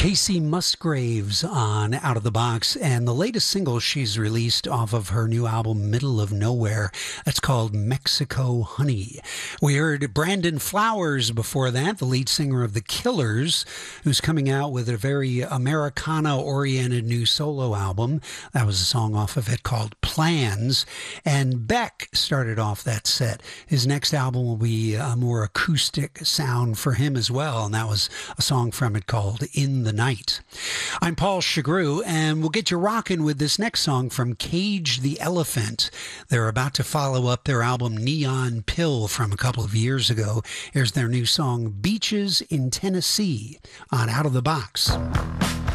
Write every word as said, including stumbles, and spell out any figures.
Casey Musgraves on Out of the Box, and the latest single she's released off of her new album, Middle of Nowhere. That's called Mexico Honey. We heard Brandon Flowers before that, the lead singer of The Killers, who's coming out with a very Americana-oriented new solo album. That was a song off of it called Plans. And Beck started off that set. His next album will be a more acoustic sound for him as well, and that was a song from it called In the Night. I'm Paul Chagru, and we'll get you rocking with this next song from Cage the Elephant. They're about to follow up their album Neon Pill from a couple of years ago. Here's their new song Beaches in Tennessee on Out of the Box.